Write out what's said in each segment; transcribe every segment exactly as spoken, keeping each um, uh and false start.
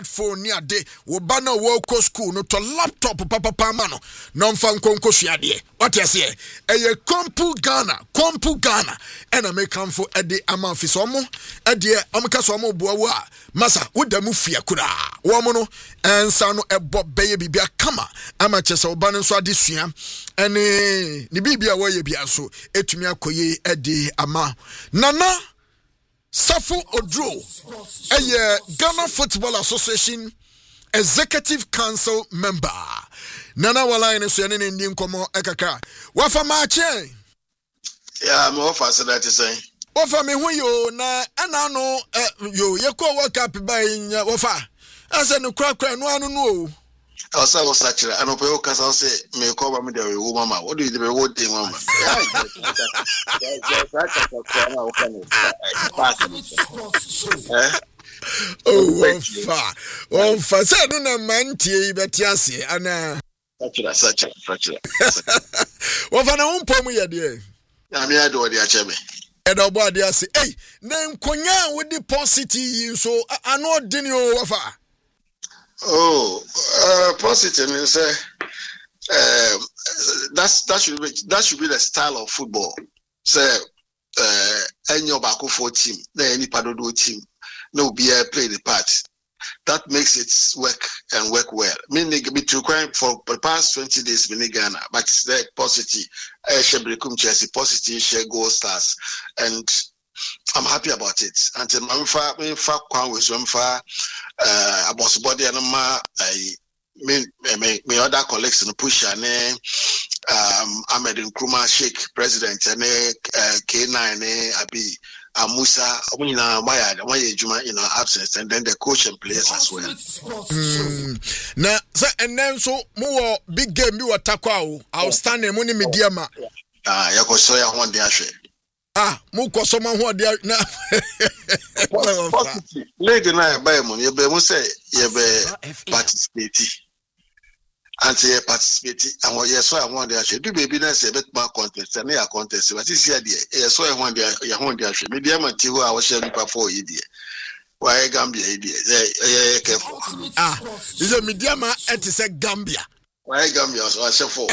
phone near day, Wobana Woko school, no to laptop, papa pamano, non fan conco shiade. What you say? A compu Ghana, compu Ghana, and I may come for a day amount for some, a dear Amakasomo Boa, Massa, would the mufia kura, Womono, and son a Bob baby be a kama, amateurs or Banan this year, and the Bibia way be also, etumia koye a day ama. Nana. Safo Odro, a Ghana Football Association Executive Council member. Nana wala ine so ene ndi nkomo ekaka. Wafa mache. Yeah, I'm off as that is saying. Wafa me hu yo na ana no yo yekọ World Cup ba nya wafa. Ase no kra kra no anu no. I was also such a no pay cause I say me cover me the mama. What do you do what day mama? Oh, one far. One far. Say no na man tie betiase ana. Such a such a such a. Wafa na umpo mu ye de. Na me ado de ache me. Edo bo ade ase. Eh, na nkonya with the positive so ano dini o wafa. Oh, uh, positive is uh, uh, that's that should be that should be the style of football. So, uh, any Obako for team, any Padodo team, no be a play the part. That makes it work and work well. Meaning, be to crime for the past twenty days, in Ghana, but it's the positive. I share Brekum Chelsea, positive share goal stars, and I'm happy about it. Until my fa, my fa, kwan with some fa. Uh, about body and my me me me other colleagues in push and um Ahmed Nkrumah Sheikh president and uh, K nine Abi Amusa Omina Maya Maya Juma in our absence and then the coach and players as well. Mm. Now so and then so more big game you attack outstanding money media ma. Ah, ya ko so ya one day ahwe. Ah, muko so man ho there na. League na buy mo, you be mo say you be participate. And you participate and what you so I want there do baby na say bet ma contest na ya contest but this year there you so I want there you want there media man ti ho a wo share nipa for you there. Why Gambia there? Eh careful. Ah, is a media man et say Gambia. Why Gambia so I share for.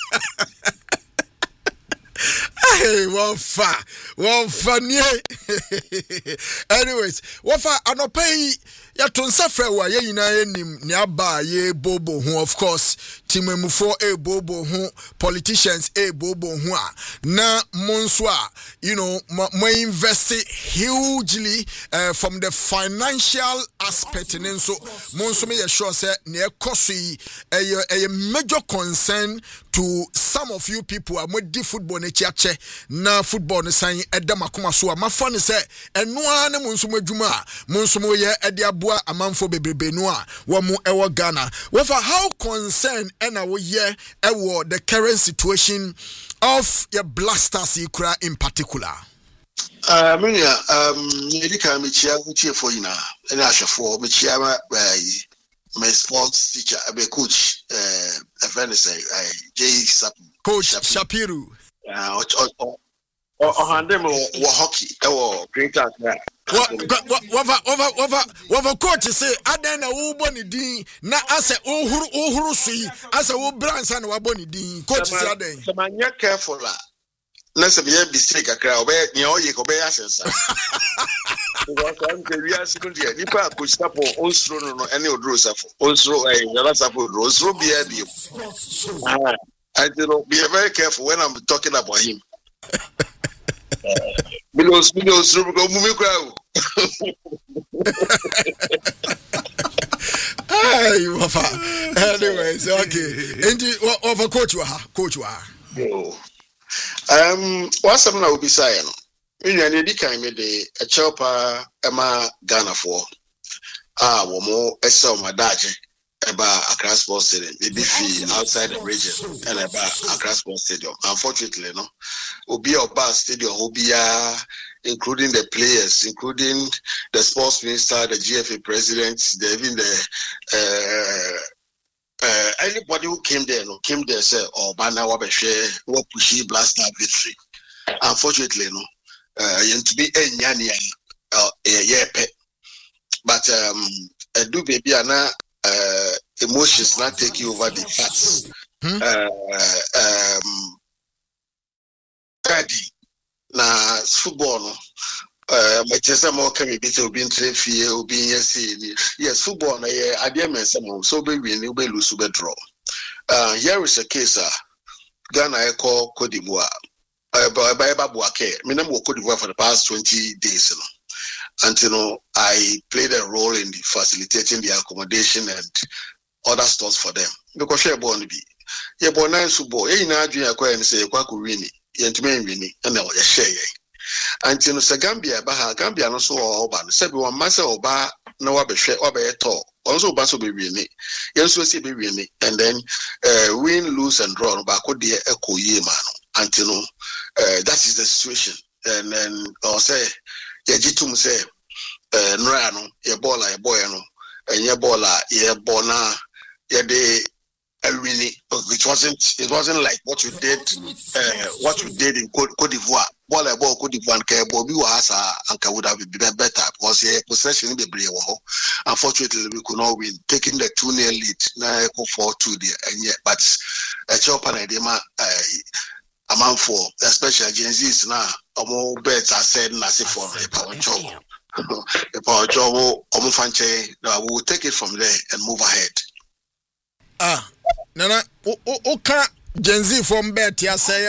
Hey, one fa, one fa anyways, what fa anopay ya tonsa frɛ wa ye nyina enim ne aba ye bobo ho of course timemufo e bobo ho politicians e bobo ho a na monso a you know mo invest hugely uh, from the financial aspect and so monso me sure say ne ekoso yi a major concern to some of you people are modi football ne chiache na football ne san edam akoma so a mafa ne say eno a ne monso madwuma a monso mo ye ede aboa amanfo bebrebe no a wo mu ewo Ghana what for how concern ena wo ye ewo the current situation of your Blasters ikra in particular. Uh, I mean, um, you can be chair for you now, and I shall for me chair my sports teacher, I be coach, uh, a friend say, Jay Sap, Coach Shapiru. Uh, or or hand them or hockey or great out there. What what what what what what coach say? Adena wo boni din na ase ohuru ohuru sui ase wo bransa na wo boni din coach say aden. So man you careful la. Let's be a mistake akra obe ni oye ko be asensa. Because I'm the real second year. Nipa coach tapo onsro no no any odro safo. Onsro eh na safo odro onsro bia bi. Ah, I do be very careful when I'm talking about him. Because because go move crowd. Hey, wafa. Anyways, okay. Indi wafa coach wa coach wa. No. Um, what's something I will be saying? You know, the kind of the a chopper Emma Ghana for ah, one more a sum my daje about Accra Sports Stadium, maybe fee outside the region and about Accra Sports Stadium. Unfortunately, no, will be a bar stadium, will be uh, including the players, including the sports minister, the G F A president, the, even the uh, uh, anybody who came there, no, came there said, "Oh, Bana Wabeshe, what pushy Blaster victory." Unfortunately, no, uh, to be a nyanya, uh, yeah, but um. a do baby and uh emotions not take you over the facts. Hmm? Uh, um, Eddie, na football no. Uh, my chest more can be better being traffic or being yes, football. I dear man, some so be win, you be lose, be draw. Uh, here is a case, uh, Ghana I call Cote d'Ivoire. Uh, by Babuake, Minam Cote d'Ivoire for the past twenty days. You know, and you know, I played a role in the facilitating the accommodation and other stores for them because you're born to be. You're born nine football. You know, you acquire and say, Quaku Winnie, Yantiman Winnie, and I was a share. And you know, Gambia, Baha, Gambia, no so oba. Said one master oba, no wabe share, wabe eto. Also, basso be winning. Yes, we see be winning. And then uh, win, lose, and draw. Bako dear echo ye man. And you know, uh, that is the situation. And then, or say, Yajitum say, uh, Nrano, ye bola, ye boy, no, and ye bola, ye bona, ye de. Really, it wasn't. It wasn't like what you did. Uh, what you did in Cote d'Ivoire. Ball about Cote d'Ivoire, and Bobby was and would have been better because he possession in the Bria. Unfortunately, we could not win, taking the two nil lead. Now I go for two there, and yet, but a chop and a dema a man for especially Gen Z's now. A more bets are said, Nasi for a power job. A power job, or Mufanche. We will take it from there and move ahead. Ah. Nana, okay, Gen Z from Betia say,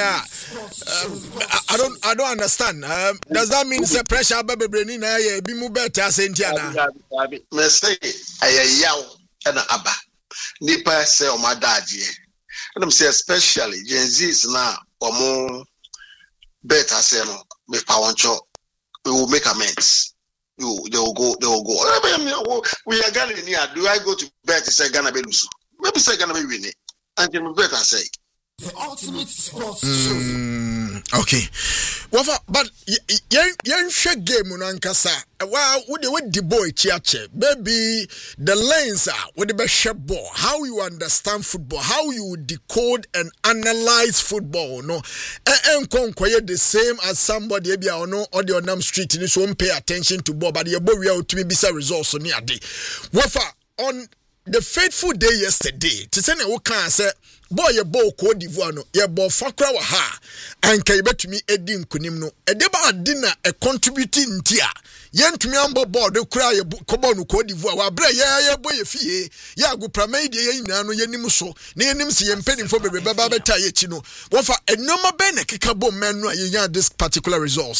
I don't, I don't understand. Um, does that mean the pressure baby bringing a bimu Betia Sentiana? Me say, I yaw and abba. Nipa say, oh my daddy. And I'm say, especially Gen Z is now or more better say, no, me power we will make amends. You, they will go, they will go. We are Ghana here. Do I go to bed to say Ghana Belusu? Maybe say Ghana be winning. And then better say the ultimate sports show. Mm, okay. Well, but yen yen share game unankasa. Well, with the with the boy chiache, baby, the lanes are with the best ball. How you understand football? How you decode and analyze football? No, and conquer the same as somebody ebi or no or the onam street in this won't pay attention to ball, but the boy we are to be bisa results on near day. Wafa on. The fateful day yesterday, to send a wokan say, boy, your bow Cote d'Ivoire, no, your bow Fakra wa ha, and can you bet to me Eddie Kunimno, a deba dinner, a contributing tia. Yen to me ambo board, the cry a cobon Cote d'Ivoire, bray, ya boy, a fee, ya go pramade, ye nano, yenimuso, near nimsi and penny for baby baba tayetino. What for a normal bene kikabo man, you this particular resource?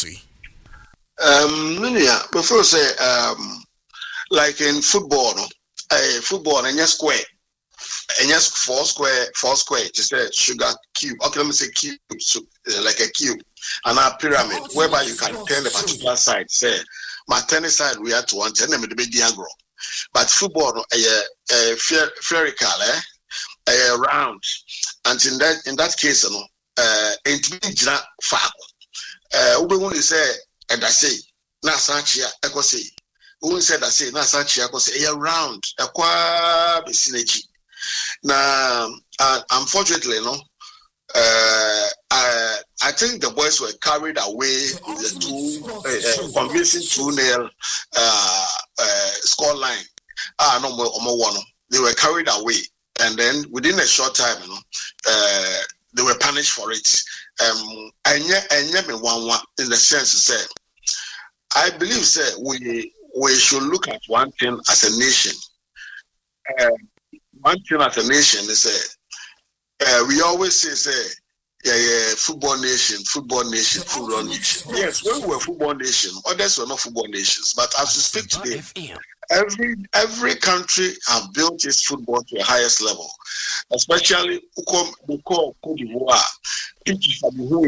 Um, yeah, before say, um, like in football, no. A football and yes square and yes four square four square just a sugar cube. Okay, let me say cube, so, uh, like a cube and a pyramid whereby you can turn the particular side. Say my tennis side we have to one turn them with the big diagram. But football a a spherical eh a round, and in that in that case you know uh it means far uh we only say and I say na sanchia echo say. Who said I say, Nasa Chiako say, around a qua vicinity. Now, uh, unfortunately, no, uh, I, I think the boys were carried away with the two uh, uh, convincing two nil uh, uh, score line. Ah, no more, more one. They were carried away, and then within a short time, you know, uh, they were punished for it. Um, and yet, and yet, one one in the sense, say, I believe, say, we. We should look at one thing as a nation. Uh, one thing as a nation is uh, uh, we always say, say yeah, yeah, football nation, football nation, football nation. Yes, when we were football nation, others were not football nations. But as we speak today, every every country have built its football to the highest level. Especially we call Cote d'Ivoire, pitches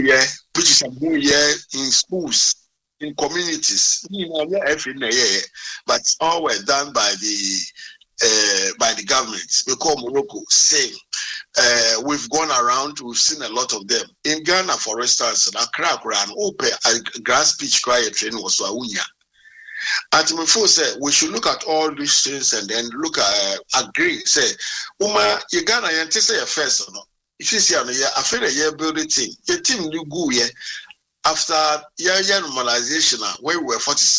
in schools. In communities, you know, but all were done by the uh, by the government. We call Morocco same. Uh, we've gone around, we've seen a lot of them. In Ghana, for instance, Accra ran open a grass pitch cry train was Wawunya. And before say we should look at all these things and then look at uh, agree. Say, Uma, you Ghana, you say a first or no? If you see on a year, I feel a year building team. Your team you go here. After year year normalization, where we were forty